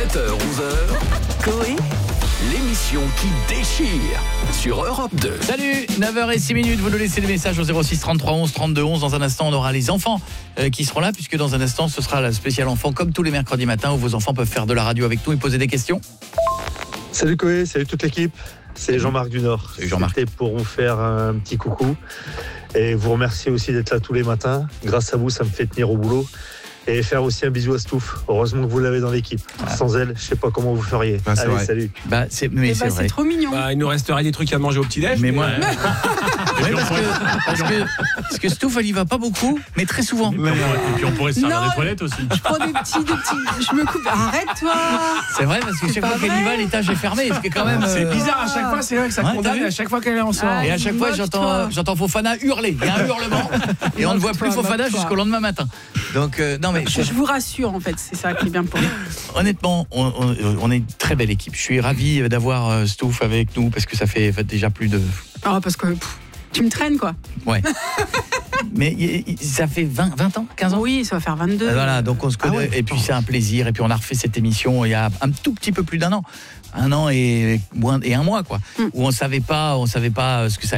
7h-11h, Coé, l'émission qui déchire sur Europe 2. Salut, 9h06, vous nous laissez le message au 06 33 11 32 11. Dans un instant, on aura les enfants qui seront là, puisque dans un instant, ce sera la spéciale enfant, comme tous les mercredis matins, où vos enfants peuvent faire de la radio avec nous et poser des questions. Salut Coé, salut toute l'équipe, c'est Jean-Marc du Nord. Salut Jean-Marc. C'était pour vous faire un petit coucou et vous remercier aussi d'être là tous les matins. Grâce à vous, ça me fait tenir au boulot. Et faire aussi un bisou à Stouff. Heureusement que vous l'avez dans l'équipe. Sans elle, je sais pas comment vous feriez. c'est Allez, vrai. salut. C'est vrai. c'est trop mignon. Il nous resterait des trucs à manger au petit-déj. Mais moi, Ouais, parce que Stouff, elle y va pas beaucoup, mais très souvent. Et puis on pourrait se servir Non. des toilettes aussi. Je prends des petits, je me coupe. Arrête-toi. C'est vrai, parce que chaque pas fois qu'elle y va, l'étage est fermé. Ce qui est quand même. C'est bizarre à chaque fois, c'est vrai que ça Ouais, condamne t'as vu à chaque fois qu'elle est en sort. Et à chaque fois, Moque-toi. j'entends Fofana hurler. Il y a un hurlement. Et on ne voit plus Moque-toi, Fofana moque-toi. jusqu'au lendemain matin. Donc, non, mais Je vous rassure, en fait, c'est ça qui est bien pour nous. honnêtement, on est une très belle équipe. Je suis ravi d'avoir Stouff avec nous, parce que ça fait déjà plus de... Ah, parce que tu me traînes, quoi. Ouais. Mais ça fait 20 ans, 15 ans. Oui, ça va faire 22. Voilà, donc on se connaît. ouais. Et puis c'est un plaisir. Et puis on a refait cette émission il y a un tout petit peu plus d'un an. Un an et un mois, quoi. Où on savait pas ce que ça